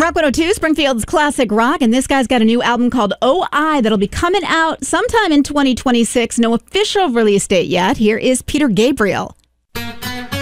Rock 102, Springfield's classic rock, and this guy's got a new album called OI that'll be coming out sometime in 2026. No official release date yet. Here is Peter Gabriel.